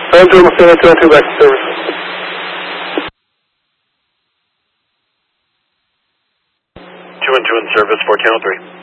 Thermal Stand 212 back to service. 212 in service for Channel 3.